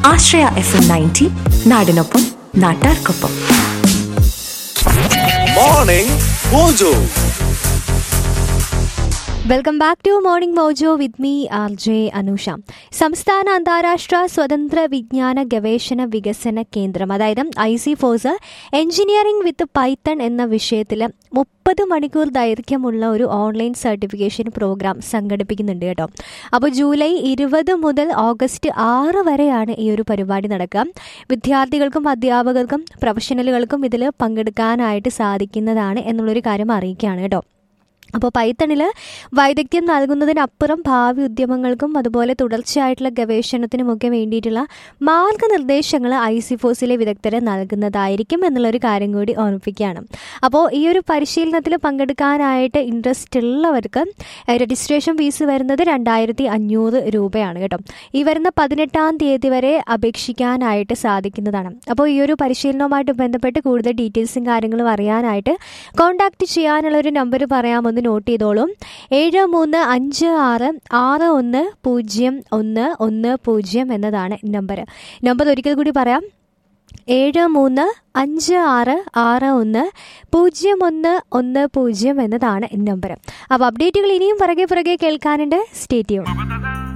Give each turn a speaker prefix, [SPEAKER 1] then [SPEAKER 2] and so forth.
[SPEAKER 1] ആശ്രയ FM 90 നാടിനൊപ്പം നാട്ടാർക്കൊപ്പം.
[SPEAKER 2] Morning mojo.
[SPEAKER 3] Welcome back to morning mojo with me R J Anusha. സംസ്ഥാന അന്താരാഷ്ട്ര സ്വതന്ത്ര വിജ്ഞാന ഗവേഷണ വികസന കേന്ദ്രം, അതായത് IC4 എഞ്ചിനീയറിംഗ് വിത്ത് പൈത്തൺ എന്ന വിഷയത്തിൽ 30 മണിക്കൂർ ദൈർഘ്യമുള്ള ഒരു ഓൺലൈൻ സർട്ടിഫിക്കേഷൻ പ്രോഗ്രാം സംഘടിപ്പിക്കുന്നുണ്ട് കേട്ടോ. അപ്പോൾ ജൂലൈ 20 മുതൽ ഓഗസ്റ്റ് 6 വരെയാണ് ഈ ഒരു പരിപാടി നടക്കുക. വിദ്യാർത്ഥികൾക്കും അധ്യാപകർക്കും പ്രൊഫഷണലുകൾക്കും ഇതിൽ പങ്കെടുക്കാനായിട്ട് സാധിക്കുന്നതാണ് എന്നുള്ളൊരു കാര്യം അറിയിക്കുകയാണ് കേട്ടോ. അപ്പോൾ പൈത്തണിൽ വൈദഗ്ധ്യം നൽകുന്നതിനപ്പുറം ഭാവി ഉദ്യമങ്ങൾക്കും അതുപോലെ തുടർച്ചയായിട്ടുള്ള ഗവേഷണത്തിനുമൊക്കെ വേണ്ടിയിട്ടുള്ള മാർഗനിർദ്ദേശങ്ങൾ IC4 വിദഗ്ധർ നൽകുന്നതായിരിക്കും എന്നുള്ളൊരു കാര്യം കൂടി ഓർമ്മിപ്പിക്കുകയാണ്. അപ്പോൾ ഈ ഒരു പരിശീലനത്തിൽ പങ്കെടുക്കാനായിട്ട് ഇൻട്രസ്റ്റ് ഉള്ളവർക്ക് രജിസ്ട്രേഷൻ ഫീസ് വരുന്നത് 2500 രൂപയാണ് കേട്ടോ. ഈ വരുന്ന 18-ാം തീയതി വരെ അപേക്ഷിക്കാനായിട്ട് സാധിക്കുന്നതാണ്. അപ്പോൾ ഈ ഒരു പരിശീലനവുമായിട്ട് ബന്ധപ്പെട്ട് കൂടുതൽ ഡീറ്റെയിൽസും കാര്യങ്ങളും അറിയാനായിട്ട് കോൺടാക്റ്റ് ചെയ്യാനുള്ളൊരു നമ്പർ പറയാമെന്ന് നോട്ട് ചെയ്തോളൂ. 7356610110 എന്നതാണ് നമ്പർ ഒരിക്കൽ കൂടി പറയാം. 7356610110 എന്നതാണ് നമ്പർ. അപ്പോൾ അപ്ഡേറ്റുകൾ ഇനിയും പുറകെ കേൾക്കാനുണ്ട്. Stay tune.